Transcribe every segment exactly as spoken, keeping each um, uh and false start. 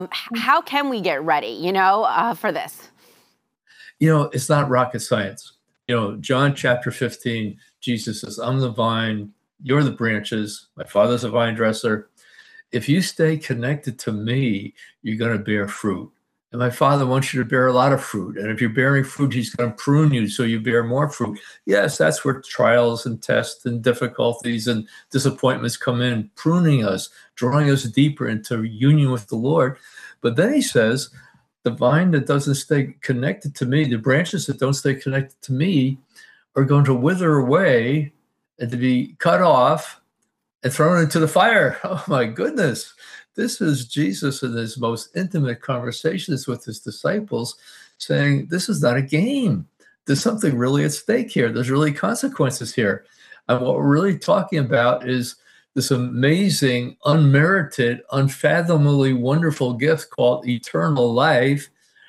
H- how can we get ready, you know, uh, for this? You know, it's not rocket science. You know, John chapter fifteen, Jesus says, I'm the vine, you're the branches, my father's a vine dresser. If you stay connected to me, you're going to bear fruit. And my father wants you to bear a lot of fruit. And if you're bearing fruit, he's going to prune you so you bear more fruit. Yes, that's where trials and tests and difficulties and disappointments come in, pruning us, drawing us deeper into union with the Lord. But then he says, the vine that doesn't stay connected to me, the branches that don't stay connected to me are going to wither away and to be cut off and thrown into the fire. Oh my goodness. This is Jesus in his most intimate conversations with his disciples saying, this is not a game. There's something really at stake here. There's really consequences here. And what we're really talking about is this amazing, unmerited, unfathomably wonderful gift called eternal life,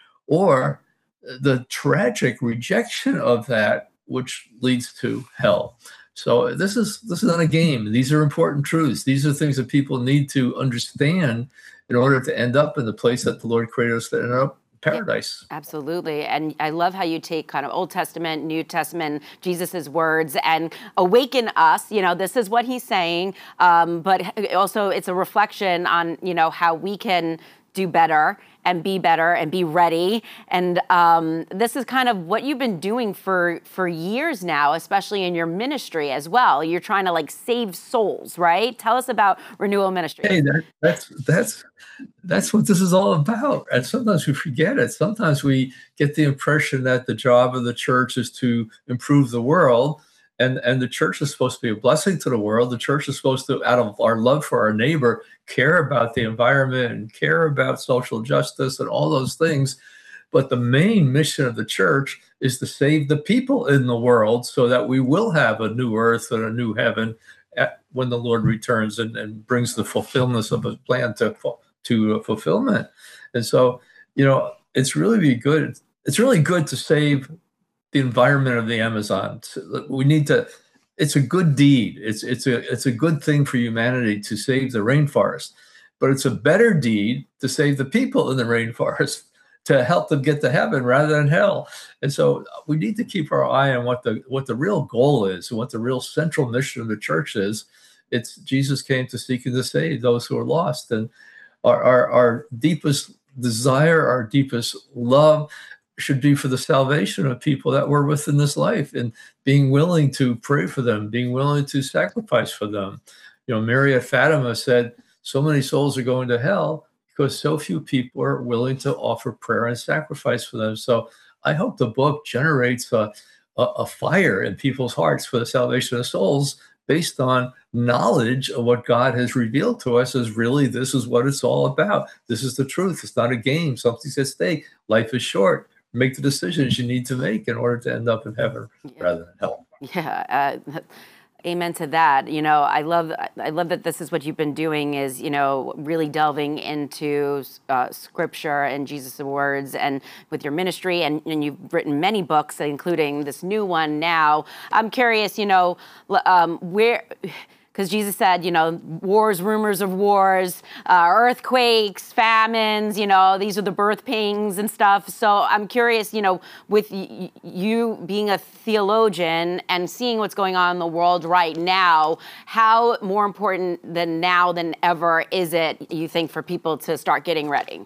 or the tragic rejection of that, which leads to hell. So this is this is not a game. These are important truths. These are things that people need to understand in order to end up in the place that the Lord created us to end up, paradise. Yeah, absolutely. And I love how you take kind of Old Testament, New Testament, Jesus's words, and awaken us. You know, this is what he's saying, um, but also it's a reflection on, you know, how we can do better and be better and be ready. And um, this is kind of what you've been doing for, for years now, especially in your ministry as well. You're trying to like save souls, right? Tell us about Renewal Ministry. Hey, that, that's, that's, that's what this is all about. And sometimes we forget it. Sometimes we get the impression that the job of the church is to improve the world. And, and the church is supposed to be a blessing to the world. The church is supposed to, out of our love for our neighbor, care about the environment and care about social justice and all those things. But the main mission of the church is to save the people in the world so that we will have a new earth and a new heaven at, when the Lord returns and, and brings the fulfillment of his plan to, to uh, fulfillment. And so, you know, it's really be good. It's really good to save the environment of the Amazon. We need to, it's a good deed. It's, it's, a, it's a good thing for humanity to save the rainforest, but it's a better deed to save the people in the rainforest, to help them get to heaven rather than hell. And so we need to keep our eye on what the, what the real goal is and what the real central mission of the church is. It's Jesus came to seek and to save those who are lost. And our, our, our deepest desire, our deepest love should be for the salvation of people that were within this life, and being willing to pray for them, being willing to sacrifice for them. You know, Mary at Fatima said, so many souls are going to hell because so few people are willing to offer prayer and sacrifice for them. So I hope the book generates a, a, a fire in people's hearts for the salvation of souls based on knowledge of what God has revealed to us as really this is what it's all about. This is the truth. It's not a game. Something's at stake. Life is short. Make the decisions you need to make in order to end up in heaven rather than hell. Yeah. Uh, amen to that. You know, I love, I love that this is what you've been doing is, you know, really delving into uh, scripture and Jesus' words and with your ministry. And, and you've written many books, including this new one now. I'm curious, you know, um, where, because Jesus said, you know, wars, rumors of wars, uh, earthquakes, famines, you know, these are the birth pains and stuff. So I'm curious, you know, with y you being a theologian and seeing what's going on in the world right now, how more important than now than ever is it, you think, for people to start getting ready?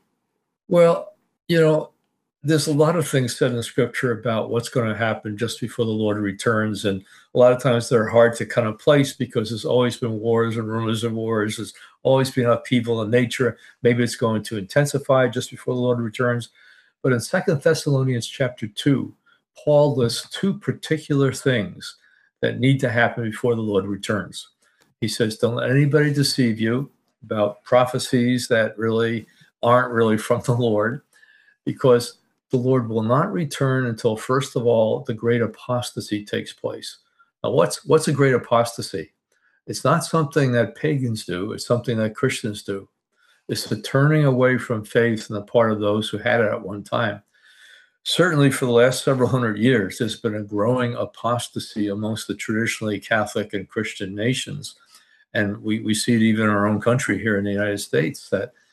Well, you know, there's a lot of things said in scripture about what's going to happen just before the Lord returns. And a lot of times they're hard to kind of place because there's always been wars and rumors of wars. There's always been upheaval in nature. Maybe it's going to intensify just before the Lord returns. But in Second Thessalonians chapter two, Paul lists two particular things that need to happen before the Lord returns. He says, don't let anybody deceive you about prophecies that really aren't really from the Lord, because the Lord will not return until, first of all, the great apostasy takes place. Now, what's, what's a great apostasy? It's not something that pagans do. It's something that Christians do. It's the turning away from faith on the part of those who had it at one time. Certainly for the last several hundred years, there's been a growing apostasy amongst the traditionally Catholic and Christian nations. And we, we see it even in our own country here in the United States, that